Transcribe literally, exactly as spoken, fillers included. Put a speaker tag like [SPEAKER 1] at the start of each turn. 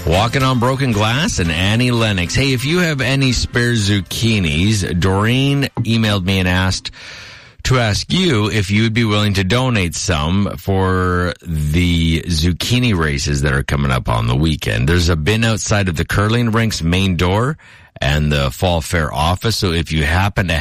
[SPEAKER 1] Walking on Broken Glass and Annie Lennox. Hey, if you have any spare zucchinis, Doreen emailed me and asked to ask you if you'd be willing to donate some for the zucchini races that are coming up on the weekend. There's a bin outside of the curling rink's main door and the Fall Fair office, so if you happen to